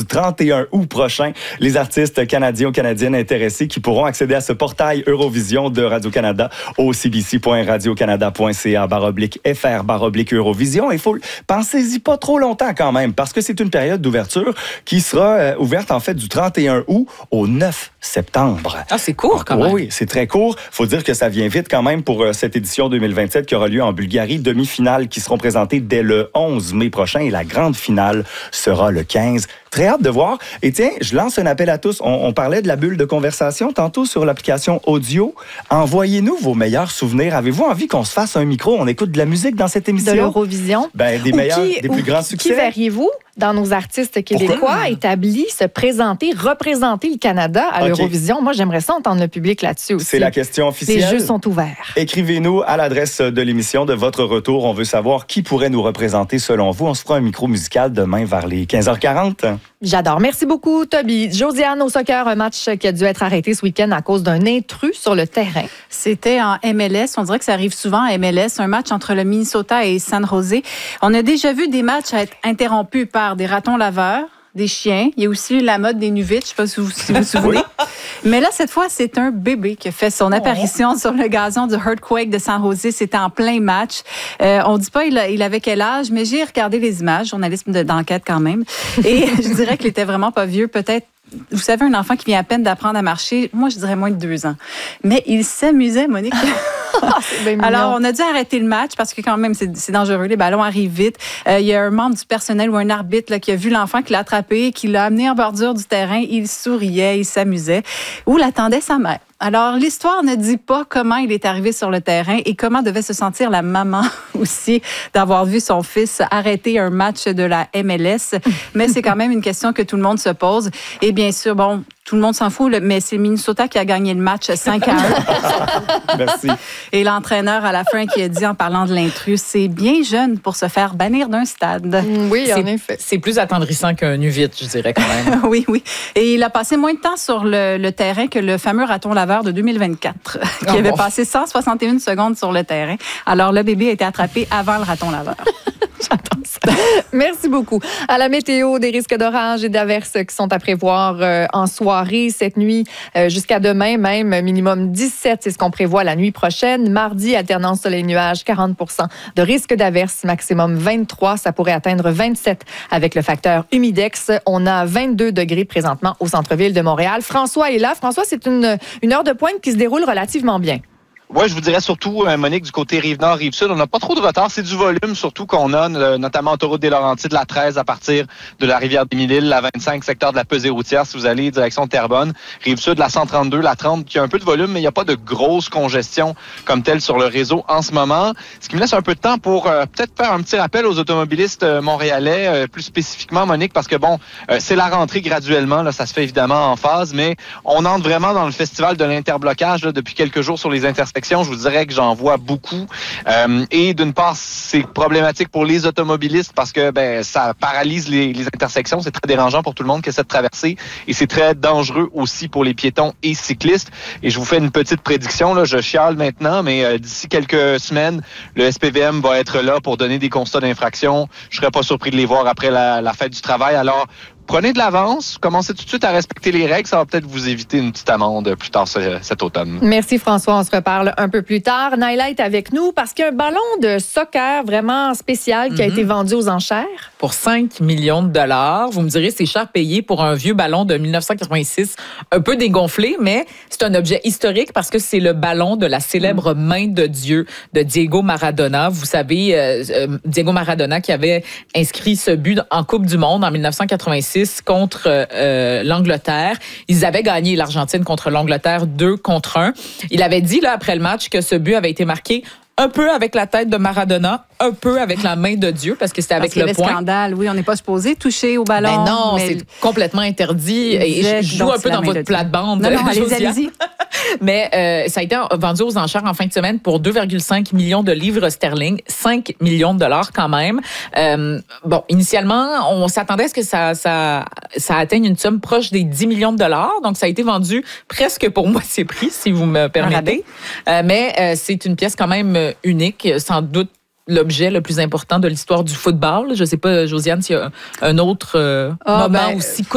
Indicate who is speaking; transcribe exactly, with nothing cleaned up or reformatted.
Speaker 1: trente et un août prochain. Les artistes canadiens ou canadiennes intéressés qui pourront accéder à ce portail Eurovision de Radio-Canada au c b c point radio canada point c a barre oblique f r barre oblique Eurovision. Il faut pensez-y pas trop longtemps quand même, parce que c'est une période d'ouverture qui sera euh, ouverte en fait du trente et un août au neuf septembre.
Speaker 2: Ah, c'est court quand même.
Speaker 1: Oui, c'est très court. Faut dire que ça vient vite quand même pour euh, cette édition deux mille vingt-sept qui aura lieu en Bulgarie. Demi-finales qui seront présentées dès le onze mai prochain et la grande finale sera le quinze. Très hâte de voir. Et tiens, je lance un appel à tous. On, on parlait de la bulle de conversation tantôt sur l'application audio. Envoyez-nous vos meilleurs souvenirs. Avez-vous envie qu'on se fasse un micro? On écoute de la musique dans cette émission?
Speaker 3: De l'Eurovision.
Speaker 1: Ben, des
Speaker 3: Ou
Speaker 1: meilleurs,
Speaker 3: qui,
Speaker 1: des plus grands succès.
Speaker 3: Qui verriez-vous dans nos artistes québécois
Speaker 1: Pourquoi?
Speaker 3: établis se présenter, représenter le Canada à
Speaker 1: Okay.
Speaker 3: l'Eurovision? Moi, j'aimerais ça entendre le public là-dessus aussi.
Speaker 1: C'est la question officielle.
Speaker 3: Les jeux sont ouverts.
Speaker 1: Écrivez-nous à l'adresse de l'émission de votre retour. On veut savoir qui pourrait nous représenter selon vous. On se fera un micro musical demain vers les quinze heures quarante.
Speaker 3: J'adore. Merci beaucoup, Toby. Josiane, au soccer, un match qui a dû être arrêté ce week-end à cause d'un intrus sur le terrain.
Speaker 4: C'était en M L S. On dirait que ça arrive souvent en M L S, un match entre le Minnesota et San Jose. On a déjà vu des matchs être interrompus par des ratons laveurs, des chiens. Il y a aussi eu la mode des nuvites, je ne sais pas si vous si vous, souvenez. Mais là, cette fois, c'est un bébé qui a fait son apparition oh. sur le gazon du Earthquake de San Jose. C'était en plein match. Euh, on ne dit pas il, a, il avait quel âge, mais j'ai regardé les images, journalisme de, d'enquête quand même. Et je dirais qu'il était vraiment pas vieux, peut-être. Vous savez, un enfant qui vient à peine d'apprendre à marcher, moi, je dirais moins de deux ans. Mais il s'amusait, Monique. Alors, on a dû arrêter le match parce que quand même, c'est, c'est dangereux. Les ballons arrivent vite. Euh, il y a un membre du personnel ou un arbitre là, qui a vu l'enfant, qui l'a attrapé, qui l'a amené en bordure du terrain. Il souriait, il s'amusait. Où l'attendait sa mère. Alors, l'histoire ne dit pas comment il est arrivé sur le terrain et comment devait se sentir la maman aussi d'avoir vu son fils arrêter un match de la M L S. Mais c'est quand même une question que tout le monde se pose. Et bien sûr, bon, tout le monde s'en fout, mais c'est Minnesota qui a gagné le match cinq à un.
Speaker 1: Merci.
Speaker 4: Et l'entraîneur, à la fin, qui a dit, en parlant de l'intrus, c'est bien jeune pour se faire bannir d'un stade.
Speaker 3: Oui,
Speaker 2: c'est,
Speaker 3: en effet.
Speaker 2: C'est plus attendrissant qu'un nuvite, je dirais quand même.
Speaker 4: Oui, oui. Et il a passé moins de temps sur le, le terrain que le fameux raton laveur de deux mille vingt-quatre, qui oh avait bon. passé cent soixante et une secondes sur le terrain. Alors, le bébé a été attrapé avant le raton laveur.
Speaker 3: J'entends ça. Merci beaucoup. À la météo, des risques d'orage et d'averses qui sont à prévoir euh, en soirée cette nuit euh, jusqu'à demain même. Minimum dix-sept, c'est ce qu'on prévoit la nuit prochaine. Mardi, alternance soleil-nuage, quarante pour cent de risque d'averses. Maximum vingt-trois. Ça pourrait atteindre vingt-sept avec le facteur humidex. On a vingt-deux degrés présentement au centre-ville de Montréal. François est là. François, c'est une, une heure de pointe qui se déroule relativement bien.
Speaker 5: Oui, je vous dirais surtout, Monique, du côté Rive-Nord, Rive-Sud, on n'a pas trop de retard. C'est du volume surtout qu'on a, notamment autoroute des Laurentides, la treize à partir de la rivière des Mille-Îles, la vingt-cinq, secteur de la pesée routière, si vous allez direction Terrebonne. Rive-Sud, la cent trente-deux, la trente, qui a un peu de volume, mais il n'y a pas de grosse congestion comme telle sur le réseau en ce moment. Ce qui me laisse un peu de temps pour euh, peut-être faire un petit rappel aux automobilistes euh, montréalais, euh, plus spécifiquement, Monique, parce que bon, euh, c'est la rentrée graduellement, là, ça se fait évidemment en phase, mais on entre vraiment dans le festival de l'interblocage là, depuis quelques jours sur les intersections. Je vous dirais que j'en vois beaucoup. Euh, et d'une part, c'est problématique pour les automobilistes parce que ben ça paralyse les, les intersections. C'est très dérangeant pour tout le monde que cette traversée. Et c'est très dangereux aussi pour les piétons et cyclistes. Et je vous fais une petite prédiction. Là, je chiale maintenant, mais euh, d'ici quelques semaines, le S P V M va être là pour donner des constats d'infraction. Je serais pas surpris de les voir après la, la fête du travail. Alors, prenez de l'avance, commencez tout de suite à respecter les règles. Ça va peut-être vous éviter une petite amende plus tard ce, cet automne.
Speaker 3: Merci François, on se reparle un peu plus tard. Naila est avec nous parce qu'il y a un ballon de soccer vraiment spécial qui a mm-hmm. été vendu aux enchères.
Speaker 2: Pour cinq millions de dollars. Vous me direz, c'est cher payé pour un vieux ballon de dix-neuf cent quatre-vingt-six, un peu dégonflé, mais c'est un objet historique parce que c'est le ballon de la célèbre main de Dieu de Diego Maradona. Vous savez, euh, euh, Diego Maradona qui avait inscrit ce but en Coupe du Monde en dix-neuf cent quatre-vingt-six contre euh, l'Angleterre. Ils avaient gagné l'Argentine contre l'Angleterre deux contre un. Il avait dit là après le match que ce but avait été marqué un peu avec la tête de Maradona, un peu avec la main de Dieu, parce que c'était avec
Speaker 4: parce
Speaker 2: le
Speaker 4: poing.
Speaker 2: Le
Speaker 4: scandale, oui, on n'est pas supposé toucher au ballon.
Speaker 2: Ben non,
Speaker 4: mais
Speaker 2: c'est complètement interdit. Et je joue un peu dans votre plate-bande.
Speaker 4: Non, non, allez-y, allez-y.
Speaker 2: Mais euh, ça a été vendu aux enchères en fin de semaine pour deux virgule cinq millions de livres sterling, cinq millions de dollars quand même. Euh, bon, initialement, on s'attendait à ce que ça, ça, ça atteigne une somme proche des dix millions de dollars. Donc, ça a été vendu presque pour moitié prix, si vous me permettez. Euh, mais euh, c'est une pièce quand même unique, sans doute l'objet le plus important de l'histoire du football. Je ne sais pas, Josiane, s'il y a un autre euh, oh, moment ben, aussi